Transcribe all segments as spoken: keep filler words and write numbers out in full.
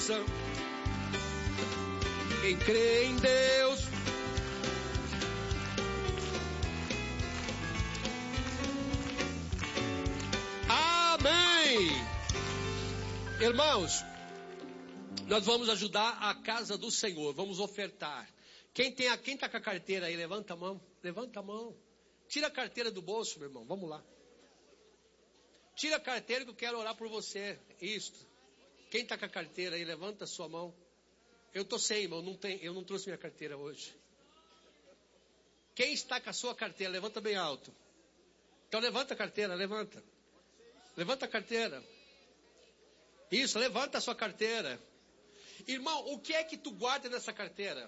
Quem crê em Deus. Amém. Irmãos, nós vamos ajudar a casa do Senhor. Vamos ofertar. Quem tem a, quem está com a carteira aí, levanta a mão. Levanta a mão. Tira a carteira do bolso, meu irmão. Vamos lá. Tira a carteira que eu quero orar por você. Isto. Quem está com a carteira aí, levanta a sua mão. Eu estou sem, irmão. Não tem, eu não trouxe minha carteira hoje. Quem está com a sua carteira, levanta bem alto. Então levanta a carteira, levanta. Levanta a carteira. Isso, levanta a sua carteira. Irmão, o que é que tu guarda nessa carteira?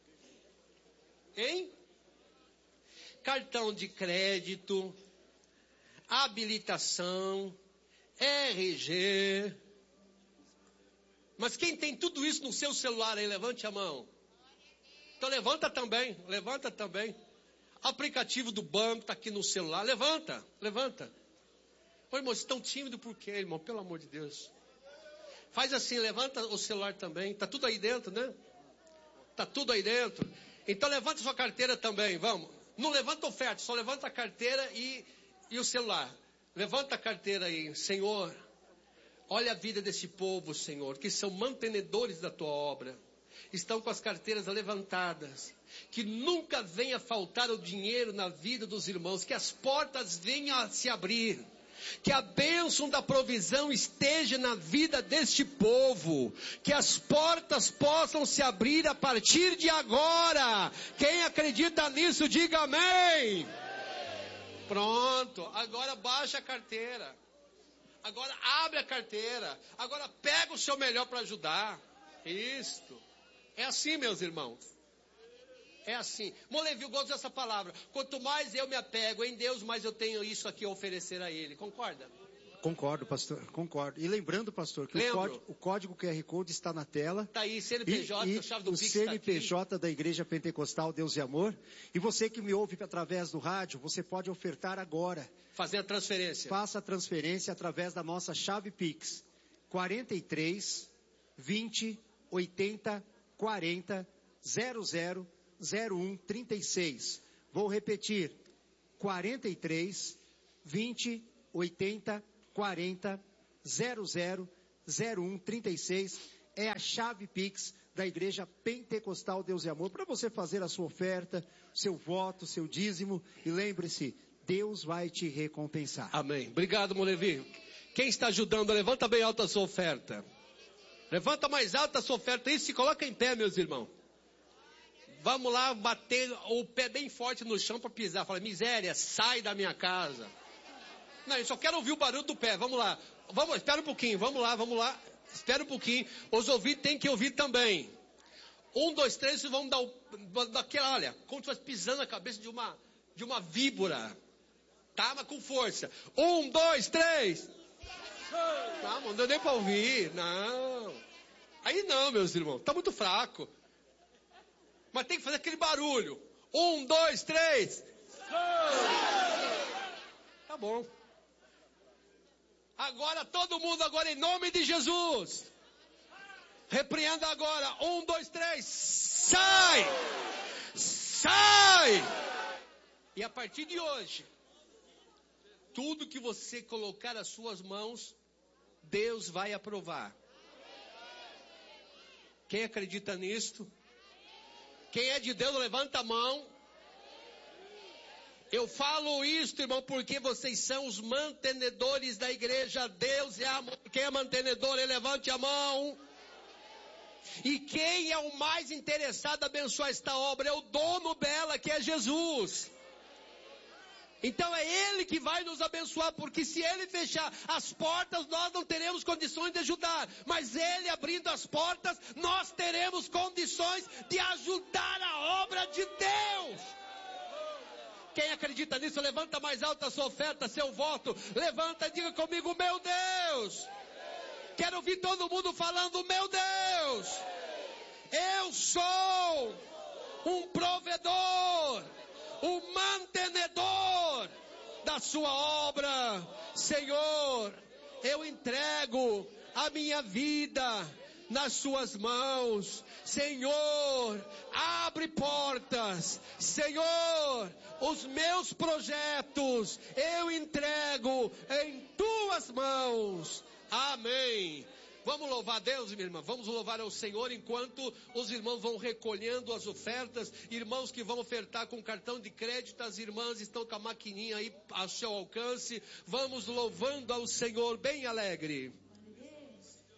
Hein? Cartão de crédito, habilitação, R G. Mas quem tem tudo isso no seu celular aí, levante a mão. Então levanta também, levanta também. Aplicativo do banco está aqui no celular, levanta, levanta. Ô irmão, vocês estão tímidos por quê, irmão? Pelo amor de Deus. Faz assim, levanta o celular também. Está tudo aí dentro, né? Está tudo aí dentro. Então levanta sua carteira também, vamos. Não levanta oferta, só levanta a carteira e, e o celular. Levanta a carteira aí, Senhor. Olha a vida desse povo, Senhor, que são mantenedores da tua obra. Estão com as carteiras levantadas. Que nunca venha faltar o dinheiro na vida dos irmãos. Que as portas venham a se abrir. Que a bênção da provisão esteja na vida deste povo. Que as portas possam se abrir a partir de agora. Quem acredita nisso, diga amém. Pronto, agora baixa a carteira. Agora abre a carteira. Agora pega o seu melhor para ajudar. Isto. É assim, meus irmãos. É assim. Molevi, eu gosto dessa palavra. Quanto mais eu me apego em Deus, mais eu tenho isso aqui a oferecer a Ele. Concorda? Concordo, pastor. Concordo. E lembrando, pastor, que o código, o código Q R Code está na tela. Está aí, C N P J, e, e chave do o Pix C N P J está aqui. Da Igreja Pentecostal Deus e Amor. E você que me ouve através do rádio, você pode ofertar agora. Fazer a transferência. Faça a transferência através da nossa chave Pix. quarenta e três, vinte, oitenta, quarenta, zero zero, zero um, trinta e seis. Vou repetir. quarenta e três, vinte, oitenta, quarenta, zero zero, zero um, trinta e seis. É a chave Pix da Igreja Pentecostal Deus e Amor. Para você fazer a sua oferta, seu voto, seu dízimo. E lembre-se, Deus vai te recompensar. Amém. Obrigado, Molevi. Quem está ajudando, levanta bem alta a sua oferta. Levanta mais alta a sua oferta. Isso, se coloca em pé, meus irmãos. Vamos lá bater o pé bem forte no chão para pisar. Fala, miséria, sai da minha casa. Não, eu só quero ouvir o barulho do pé. Vamos lá. Vamos, espera um pouquinho. Vamos lá, vamos lá. Espera um pouquinho. Os ouvidos têm que ouvir também. Um, dois, três, vamos dar o... Daquela, olha, como se fosse pisando na cabeça de uma, de uma víbora. Tá, mas com força. Um, dois, três. Tá, não deu nem para ouvir. Não. Aí não, meus irmãos. Tá muito fraco. Mas tem que fazer aquele barulho. Um, dois, três. Tá bom. Agora todo mundo, agora em nome de Jesus. Repreenda agora. Um, dois, três. Sai! Sai! E a partir de hoje, tudo que você colocar as suas mãos, Deus vai aprovar. Quem acredita nisto? Quem é de Deus, levanta a mão. Eu falo isto, irmão, porque vocês são os mantenedores da igreja. Deus é amor. Quem é mantenedor, ele levante a mão. E quem é o mais interessado em abençoar esta obra? É o dono dela, que é Jesus. Então é Ele que vai nos abençoar, porque se Ele fechar as portas, nós não teremos condições de ajudar. Mas Ele abrindo as portas, nós teremos condições de ajudar a obra de Deus. Quem acredita nisso, levanta mais alto a sua oferta, seu voto. Levanta e diga comigo, meu Deus. Quero ouvir todo mundo falando, meu Deus. Eu sou um provedor, um mantenedor da sua obra. Senhor, eu entrego a minha vida nas suas mãos. Senhor, abre portas. Senhor, os meus projetos eu entrego em tuas mãos. Amém. Vamos louvar a Deus, minha irmã. Vamos louvar ao Senhor enquanto os irmãos vão recolhendo as ofertas. Irmãos que vão ofertar com cartão de crédito, as irmãs estão com a maquininha aí ao seu alcance. Vamos louvando ao Senhor bem alegre.